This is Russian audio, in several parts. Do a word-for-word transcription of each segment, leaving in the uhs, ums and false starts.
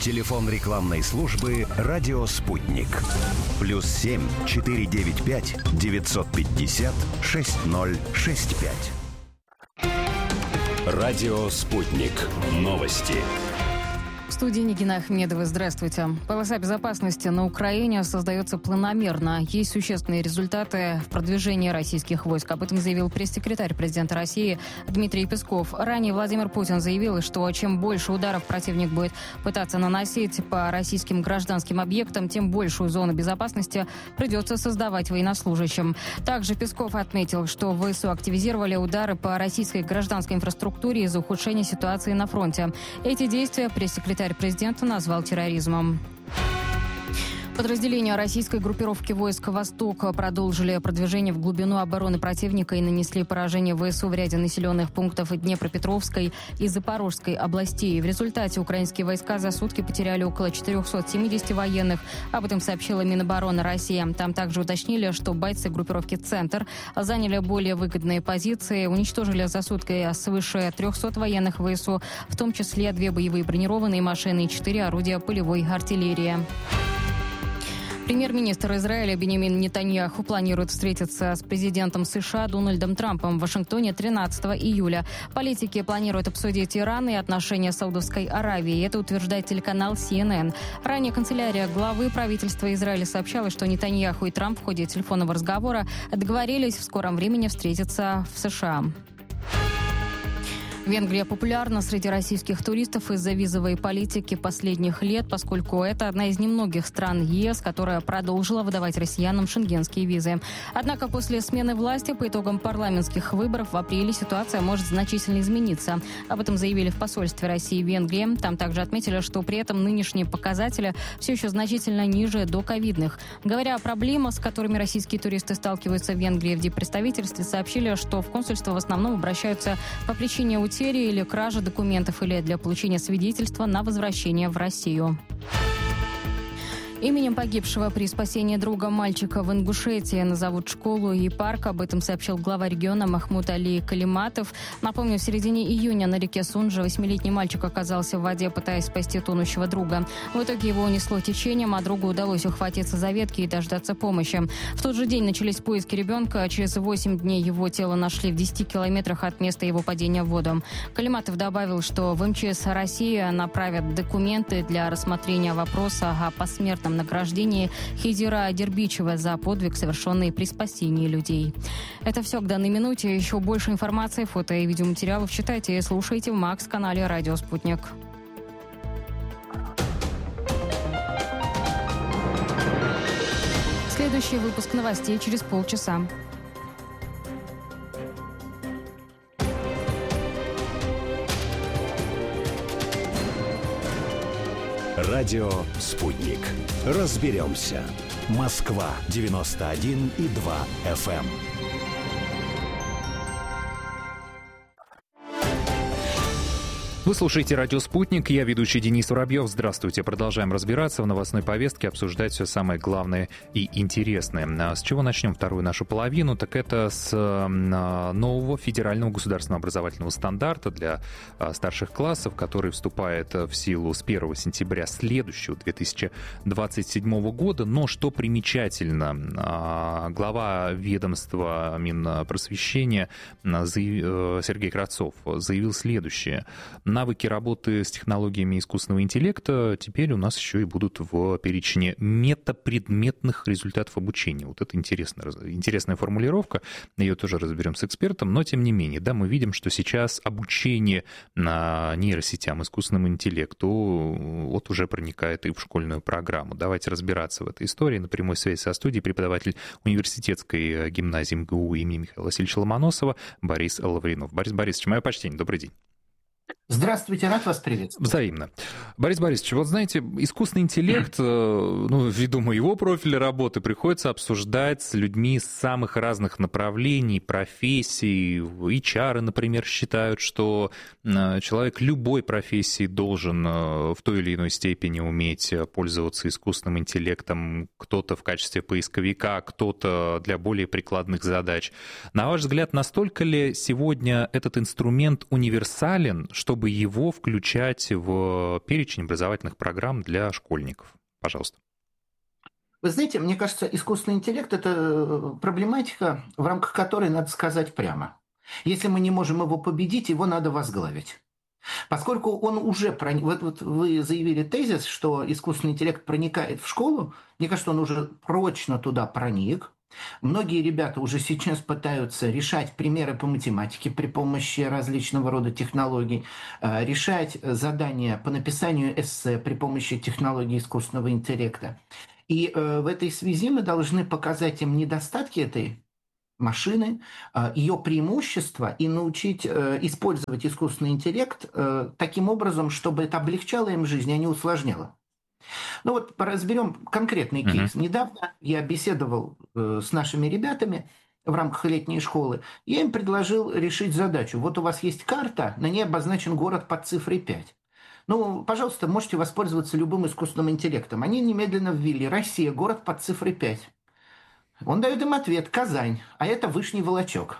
Телефон рекламной службы «Радио Спутник». Плюс семь четыре девять пять девятьсот пятьдесят шесть ноль шесть пять. «Радио Спутник». Новости. В студии Нигина Ахмедова. Здравствуйте. Полоса безопасности на Украине создается планомерно. Есть существенные результаты в продвижении российских войск. Об этом заявил пресс-секретарь президента России Дмитрий Песков. Ранее Владимир Путин заявил, что чем больше ударов противник будет пытаться наносить по российским гражданским объектам, тем большую зону безопасности придется создавать военнослужащим. Также Песков отметил, что ВСУ активизировали удары по российской гражданской инфраструктуре из-за ухудшения ситуации на фронте. Эти действия пресс-секретарь президента назвал терроризмом. Подразделения российской группировки войск «Восток» продолжили продвижение в глубину обороны противника и нанесли поражение ВСУ в ряде населенных пунктов Днепропетровской и Запорожской областей. В результате украинские войска за сутки потеряли около четыреста семьдесят военных. Об этом сообщила Минобороны России. Там также уточнили, что бойцы группировки «Центр» заняли более выгодные позиции, уничтожили за сутки свыше трехсот военных ВСУ, в том числе две боевые бронированные машины и четыре орудия полевой артиллерии. Премьер-министр Израиля Биньямин Нетаньяху планирует встретиться с президентом США Дональдом Трампом в Вашингтоне тринадцатого июля. Политики планируют обсудить Иран и отношения с Саудовской Аравией. Это утверждает телеканал си эн эн. Ранее канцелярия главы правительства Израиля сообщала, что Нетаньяху и Трамп в ходе телефонного разговора договорились в скором времени встретиться в США. Венгрия популярна среди российских туристов из-за визовой политики последних лет, поскольку это одна из немногих стран ЕС, которая продолжила выдавать россиянам шенгенские визы. Однако после смены власти по итогам парламентских выборов в апреле ситуация может значительно измениться. Об этом заявили в посольстве России в Венгрии. Там также отметили, что при этом нынешние показатели все еще значительно ниже доковидных. Говоря о проблемах, с которыми российские туристы сталкиваются в Венгрии, в диппредставительстве сообщили, что в консульство в основном обращаются по причине утери или кражи документов или для получения свидетельства на возвращение в Россию. Именем погибшего при спасении друга мальчика в Ингушетии назовут школу и парк. Об этом сообщил глава региона Махмуд Али Калиматов. Напомню, в середине июня на реке Сунжа восьмилетний мальчик оказался в воде, пытаясь спасти тонущего друга. В итоге его унесло течением, а другу удалось ухватиться за ветки и дождаться помощи. В тот же день начались поиски ребенка. Через восемь дней его тело нашли в десяти километрах от места его падения в воду. Калиматов добавил, что в эм че эс России направят документы для рассмотрения вопроса о посмертном награждении Хидира Дербичева за подвиг, совершенный при спасении людей. Это все к данной минуте. Еще больше информации, фото и видеоматериалов читайте и слушайте в Макс-канале «Радио Спутник». Следующий выпуск новостей через полчаса. Радио «Спутник». Разберемся. Москва девяносто один и два эф эм. Вы слушаете «Радио Спутник». Я ведущий Денис Воробьев. Здравствуйте. Продолжаем разбираться в новостной повестке, обсуждать все самое главное и интересное. С чего начнем вторую нашу половину? Так это с нового федерального государственного образовательного стандарта для старших классов, который вступает в силу с первого сентября следующего, две тысячи двадцать седьмого года. Но что примечательно, глава ведомства Минпросвещения Сергей Кравцов заявил следующее. Навыки работы с технологиями искусственного интеллекта теперь у нас еще и будут в перечне метапредметных результатов обучения. Вот это интересная, интересная формулировка, ее тоже разберем с экспертом, но тем не менее, да, мы видим, что сейчас обучение на нейросетям, искусственному интеллекту вот уже проникает и в школьную программу. Давайте разбираться в этой истории. На прямой связи со студией преподаватель университетской гимназии эм гэ у имени Михаила Васильевича Ломоносова Борис Лавринов. Борис Борисович, мое почтение, добрый день. Здравствуйте, рад вас приветствовать. Взаимно. Борис Борисович, вот знаете, искусственный интеллект, ну, ввиду моего профиля работы, приходится обсуждать с людьми с самых разных направлений, профессий. эйч ар, например, считают, что человек любой профессии должен в той или иной степени уметь пользоваться искусственным интеллектом. Кто-то в качестве поисковика, кто-то для более прикладных задач. На ваш взгляд, настолько ли сегодня этот инструмент универсален, что чтобы его включать в перечень образовательных программ для школьников? Пожалуйста. Вы знаете, мне кажется, искусственный интеллект – это проблематика, в рамках которой надо сказать прямо. Если мы не можем его победить, его надо возглавить. Поскольку он уже проник... Вот, вот вы заявили тезис, что искусственный интеллект проникает в школу, мне кажется, он уже прочно туда проник. Многие ребята уже сейчас пытаются решать примеры по математике при помощи различного рода технологий, решать задания по написанию эссе при помощи технологий искусственного интеллекта. И в этой связи мы должны показать им недостатки этой машины, ее преимущества и научить использовать искусственный интеллект таким образом, чтобы это облегчало им жизнь, а не усложняло. Ну вот разберем конкретный кейс. Uh-huh. Недавно я беседовал с нашими ребятами в рамках летней школы. Я им предложил решить задачу. Вот у вас есть карта, на ней обозначен город под цифрой пять. Ну, пожалуйста, можете воспользоваться любым искусственным интеллектом. Они немедленно ввели «Россия, город под цифрой пять». Он дает им ответ «Казань», а это Вышний Волочок.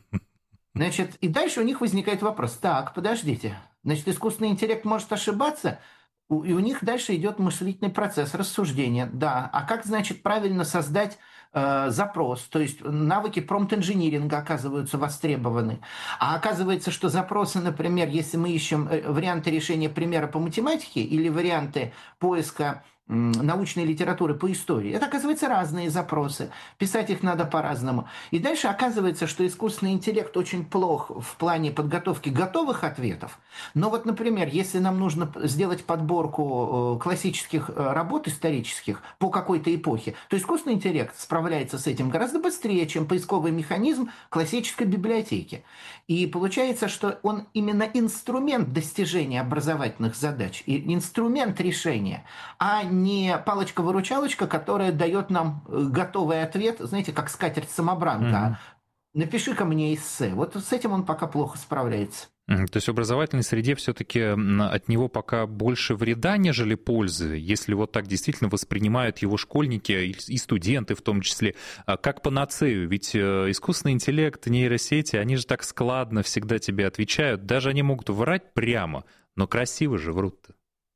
Значит, и дальше у них возникает вопрос. Так, подождите. Значит, искусственный интеллект может ошибаться, и у них дальше идет мыслительный процесс, рассуждения. Да, а как, значит, правильно создать э, запрос? То есть навыки промпт-инжиниринга оказываются востребованы. А оказывается, что запросы, например, если мы ищем варианты решения примера по математике или варианты поиска научной литературы по истории. Это, оказывается, разные запросы. Писать их надо по-разному. И дальше оказывается, что искусственный интеллект очень плох в плане подготовки готовых ответов. Но вот, например, если нам нужно сделать подборку классических работ исторических по какой-то эпохе, то искусственный интеллект справляется с этим гораздо быстрее, чем поисковый механизм классической библиотеки. И получается, что он именно инструмент достижения образовательных задач, и инструмент решения, а не палочка-выручалочка, которая дает нам готовый ответ, знаете, как скатерть-самобранка. Mm-hmm. Напиши-ка мне эссе. Вот с этим он пока плохо справляется. Mm-hmm. То есть в образовательной среде все-таки от него пока больше вреда, нежели пользы, если вот так действительно воспринимают его школьники и студенты в том числе, как панацею. Ведь искусственный интеллект, нейросети, они же так складно всегда тебе отвечают. Даже они могут врать прямо, но красиво же врут-то.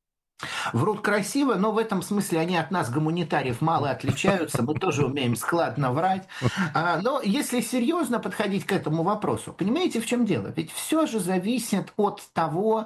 Врут красиво, но в этом смысле они от нас, гуманитариев, мало отличаются. Мы тоже умеем складно врать. А, но если серьезно подходить к этому вопросу, понимаете, в чем дело? Ведь все же зависит от того,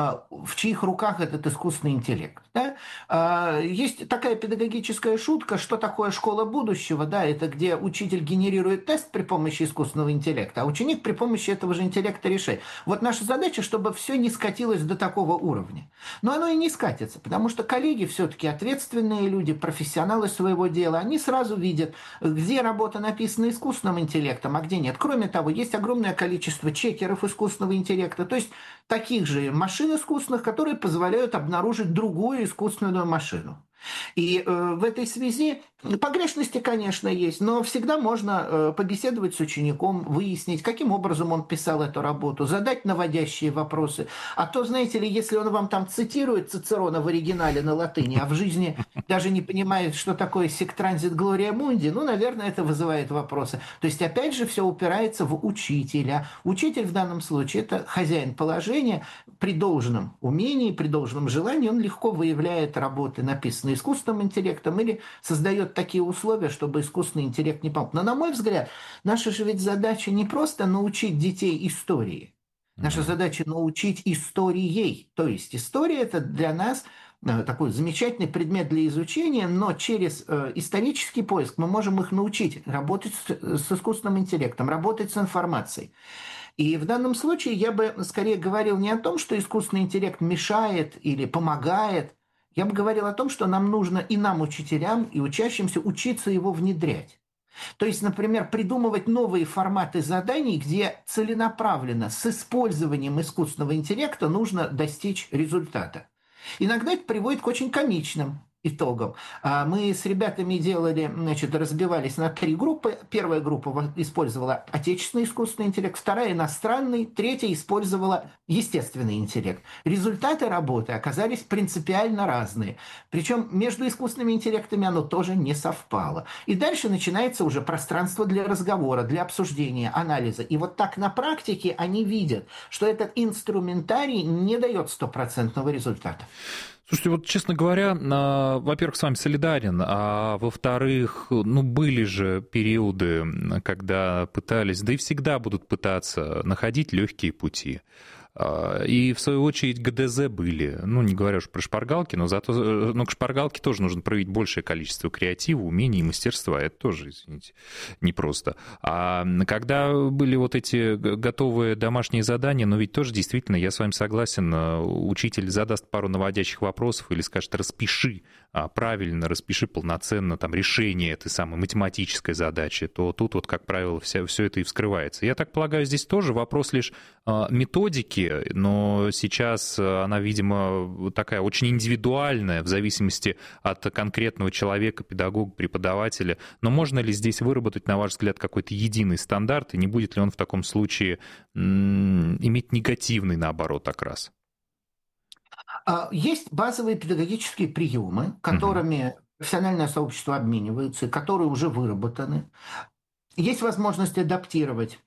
в чьих руках этот искусственный интеллект. Да? А, есть такая педагогическая шутка, что такое школа будущего. Да? Это где учитель генерирует тест при помощи искусственного интеллекта, а ученик при помощи этого же интеллекта решает. Вот наша задача, чтобы все не скатилось до такого уровня. Но оно и не скатится. Потому что коллеги все-таки ответственные люди, профессионалы своего дела, они сразу видят, где работа написана искусственным интеллектом, а где нет. Кроме того, есть огромное количество чекеров искусственного интеллекта, то есть таких же машин искусственных, которые позволяют обнаружить другую искусственную машину. И э, в этой связи погрешности, конечно, есть, но всегда можно э, побеседовать с учеником, выяснить, каким образом он писал эту работу, задать наводящие вопросы. А то, знаете ли, если он вам там цитирует Цицерона в оригинале на латыни, а в жизни даже не понимает, что такое «sic transit gloria mundi», ну, наверное, это вызывает вопросы. То есть, опять же, все упирается в учителя. Учитель в данном случае – это хозяин положения. При должном умении, при должном желании он легко выявляет работы, написанные искусственным интеллектом, или создает такие условия, чтобы искусственный интеллект не помог. Но, на мой взгляд, наша же ведь задача не просто научить детей истории. Наша задача научить историей. То есть история – это для нас такой замечательный предмет для изучения, но через э, исторический поиск мы можем их научить работать с, с искусственным интеллектом, работать с информацией. И в данном случае я бы скорее говорил не о том, что искусственный интеллект мешает или помогает. Я бы говорил о том, что нам нужно и нам, учителям, и учащимся, учиться его внедрять. То есть, например, придумывать новые форматы заданий, где целенаправленно с использованием искусственного интеллекта нужно достичь результата. Иногда это приводит к очень комичным итогам. А мы с ребятами делали, значит, разбивались на три группы. Первая группа использовала отечественный искусственный интеллект, вторая – иностранный, третья использовала естественный интеллект. Результаты работы оказались принципиально разные. Причем между искусственными интеллектами оно тоже не совпало. И дальше начинается уже пространство для разговора, для обсуждения, анализа. И вот так на практике они видят, что этот инструментарий не дает стопроцентного результата. Слушайте, вот, честно говоря, а, во-первых, с вами солидарен, а во-вторых, ну, были же периоды, когда пытались, да и всегда будут пытаться находить легкие пути. И, в свою очередь, ГДЗ были, ну, не говоря уж про шпаргалки, но зато, ну, к шпаргалке тоже нужно проявить большее количество креатива, умений и мастерства. Это тоже, извините, непросто. А когда были вот эти готовые домашние задания, ну, ведь тоже действительно, я с вами согласен, учитель задаст пару наводящих вопросов или скажет: распиши, правильно, распиши полноценно там решение этой самой математической задачи, то тут вот, как правило, вся, все это и вскрывается. Я так полагаю, здесь тоже вопрос лишь методики, но сейчас она, видимо, такая очень индивидуальная в зависимости от конкретного человека, педагога, преподавателя. Но можно ли здесь выработать, на ваш взгляд, какой-то единый стандарт, и не будет ли он в таком случае м- иметь негативный, наоборот, окрас? Есть базовые педагогические приемы, которыми профессиональное сообщество обменивается, которые уже выработаны. Есть возможность адаптировать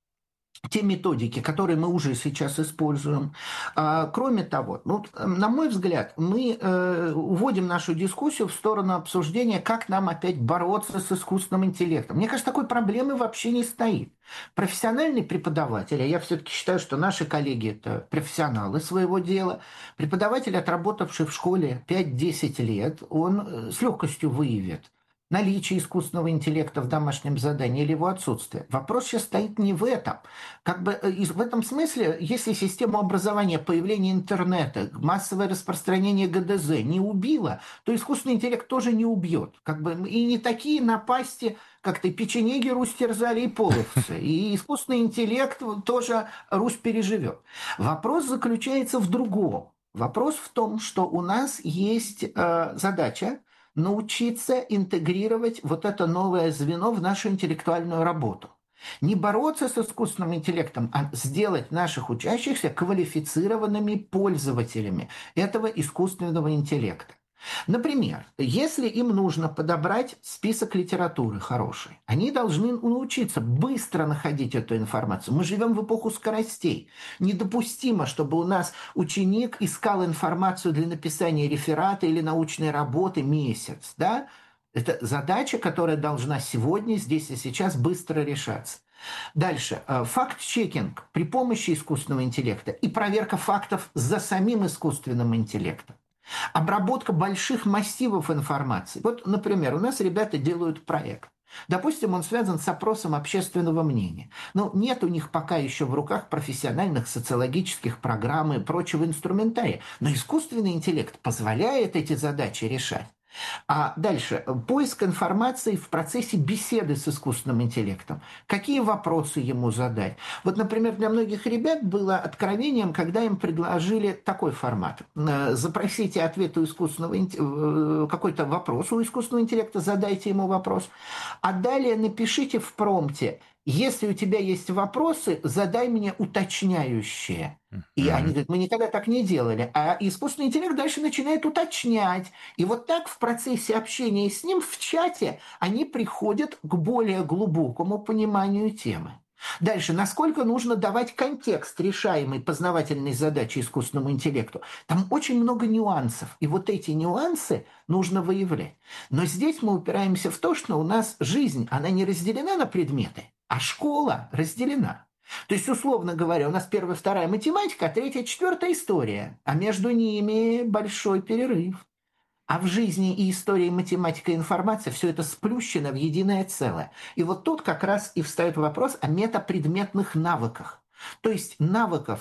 те методики, которые мы уже сейчас используем. Кроме того, ну, на мой взгляд, мы э, уводим нашу дискуссию в сторону обсуждения, как нам опять бороться с искусственным интеллектом. Мне кажется, такой проблемы вообще не стоит. Профессиональный преподаватель, а я все-таки считаю, что наши коллеги – это профессионалы своего дела, преподаватель, отработавший в школе пять-десять лет, он с легкостью выявит наличие искусственного интеллекта в домашнем задании или его отсутствие. Вопрос сейчас стоит не в этом. Как бы в этом смысле, если систему образования, появление интернета, массовое распространение ГДЗ не убило, то искусственный интеллект тоже не убьет. Как бы, и не такие напасти, как-то печенеги Русь терзали и половцы. И искусственный интеллект тоже Русь переживет. Вопрос заключается в другом. Вопрос в том, что у нас есть э, задача научиться интегрировать вот это новое звено в нашу интеллектуальную работу. Не бороться с искусственным интеллектом, а сделать наших учащихся квалифицированными пользователями этого искусственного интеллекта. Например, если им нужно подобрать список литературы хороший, они должны научиться быстро находить эту информацию. Мы живем в эпоху скоростей. Недопустимо, чтобы у нас ученик искал информацию для написания реферата или научной работы месяц. Да? Это задача, которая должна сегодня, здесь и сейчас быстро решаться. Дальше. Факт-чекинг при помощи искусственного интеллекта и проверка фактов за самим искусственным интеллектом. Обработка больших массивов информации. Вот, например, у нас ребята делают проект. Допустим, он связан с опросом общественного мнения. Но нет у них пока еще в руках профессиональных социологических программ и прочего инструментария. Но искусственный интеллект позволяет эти задачи решать. А дальше. Поиск информации в процессе беседы с искусственным интеллектом. Какие вопросы ему задать? Вот, например, для многих ребят было откровением, когда им предложили такой формат. Запросите ответ у искусственного какой-то вопрос у искусственного интеллекта, задайте ему вопрос. А далее напишите в промпте: если у тебя есть вопросы, задай мне уточняющие. И они говорят: мы никогда так не делали. А искусственный интеллект дальше начинает уточнять. И вот так в процессе общения с ним в чате они приходят к более глубокому пониманию темы. Дальше, насколько нужно давать контекст решаемой познавательной задачи искусственному интеллекту. Там очень много нюансов, и вот эти нюансы нужно выявлять. Но здесь мы упираемся в то, что у нас жизнь, она не разделена на предметы, а школа разделена. То есть, условно говоря, у нас первая, вторая математика, а третья, четвертая история, а между ними большой перерыв. А в жизни и истории математика и информация все это сплющено в единое целое. И вот тут как раз и встает вопрос о метапредметных навыках. То есть навыков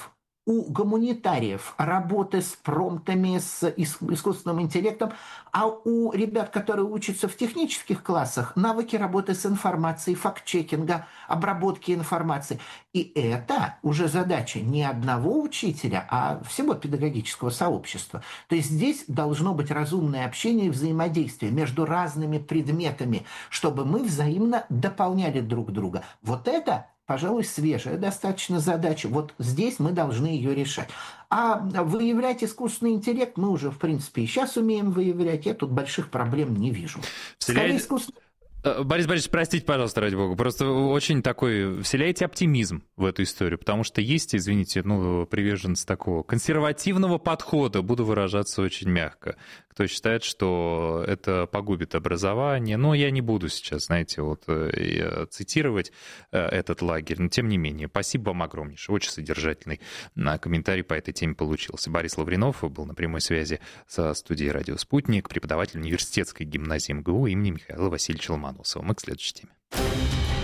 у гуманитариев работы с промптами, с искусственным интеллектом, а у ребят, которые учатся в технических классах, навыки работы с информацией, факт-чекинга, обработки информации. И это уже задача не одного учителя, а всего педагогического сообщества. То есть здесь должно быть разумное общение и взаимодействие между разными предметами, чтобы мы взаимно дополняли друг друга. Вот это, пожалуй, свежая достаточно задача. Вот здесь мы должны ее решать. А выявлять искусственный интеллект мы уже, в принципе, и сейчас умеем выявлять. Я тут больших проблем не вижу. Скорее, искусственный... Борис Борисович, простите, пожалуйста, ради бога, просто очень такой, вселяете оптимизм в эту историю, потому что есть, извините, ну, приверженцы такого консервативного подхода, буду выражаться очень мягко, кто считает, что это погубит образование. Но я не буду сейчас, знаете, вот цитировать этот лагерь, но тем не менее, спасибо вам огромнейшее, очень содержательный комментарий по этой теме получился. Борис Лавринов был на прямой связи со студией «Радио Спутник», преподаватель университетской гимназии МГУ имени Михаила Васильевича Ломоносова. Мы к следующей теме.